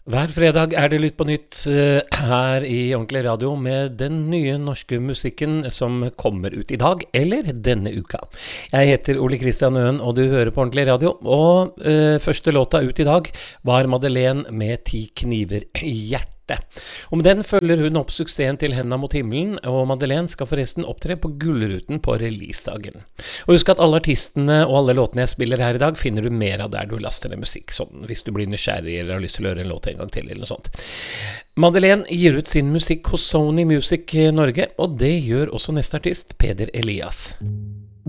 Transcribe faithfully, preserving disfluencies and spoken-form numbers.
Hver fredag er det Lytt på nytt eh, her i Ordentlig Radio med den nye norske musikken som kommer ut i dag, eller denne uka. Jeg heter Ole Kristian Øen, og du hører på Ordentlig Radio, og eh, første låta ut i dag var Madeleine med Ti kniver i hjertet. Og med den følger hun opp suksessen til Henda mot himmelen, og Madeleine skal forresten opptre på Gullruten på releasedagen. Og husk at alle artistene og alle låtene jeg spiller her i dag finner du mer av der du laster ned musikk, sånn hvis du blir nysgjerrig eller har lyst til å høre en låt en gang til eller noe sånt. Madeleine gir ut sin musikk hos Sony Music Norge, og det gjør også neste artist, Peder Elias.